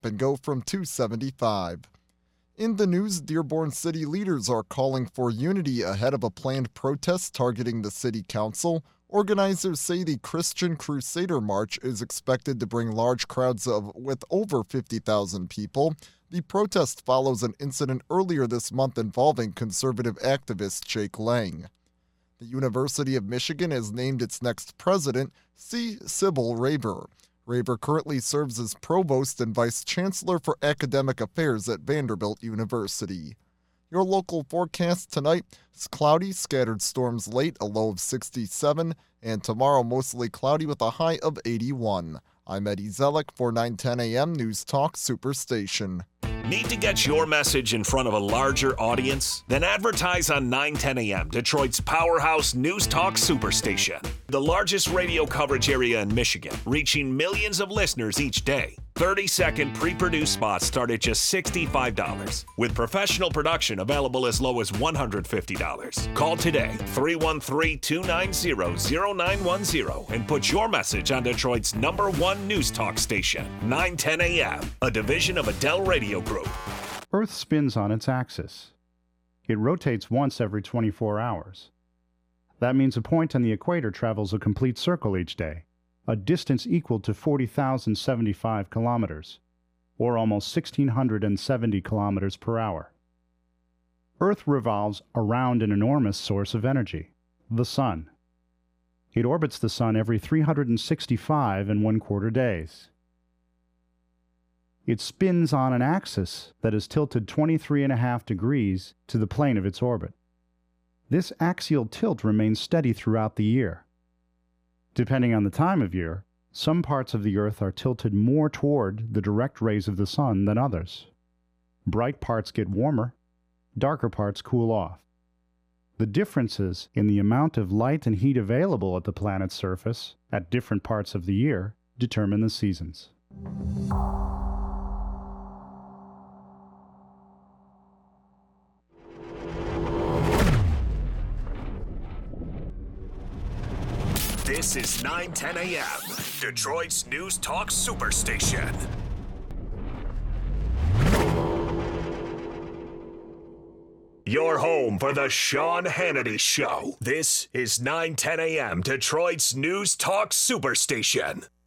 and go from $2.75. In the news, Dearborn city leaders are calling for unity ahead of a planned protest targeting the city council. Organizers say the Christian Crusader March is expected to bring large crowds with over 50,000 people. The protest follows an incident earlier this month involving conservative activist Jake Lang. The University of Michigan has named its next president, C. Sybil Raver. Raver currently serves as provost and vice chancellor for academic affairs at Vanderbilt University. Your local forecast tonight is cloudy, scattered storms late, a low of 67, and tomorrow mostly cloudy with a high of 81. I'm Eddie Zellick for 910 AM News Talk Superstation. Need to get your message in front of a larger audience? Then advertise on 910 AM, Detroit's powerhouse News Talk Superstation. The largest radio coverage area in Michigan, reaching millions of listeners each day. 30-second pre-produced spots start at just $65, with professional production available as low as $150. Call today, 313-290-0910, and put your message on Detroit's #1 News Talk station, 910 AM, a division of Adele Radio Group. Earth spins on its axis. It rotates once every 24 hours. That means a point on the equator travels a complete circle each day, a distance equal to 40,075 kilometers, or almost 1,670 kilometers per hour. Earth revolves around an enormous source of energy, the Sun. It orbits the Sun every 365 and 1/4 days. It spins on an axis that is tilted 23.5 degrees to the plane of its orbit. This axial tilt remains steady throughout the year. Depending on the time of year, some parts of the Earth are tilted more toward the direct rays of the Sun than others. Bright parts get warmer, darker parts cool off. The differences in the amount of light and heat available at the planet's surface at different parts of the year determine the seasons. This is 910 AM, Detroit's News Talk Superstation. Your home for the Sean Hannity Show. This is 910 AM, Detroit's News Talk Superstation.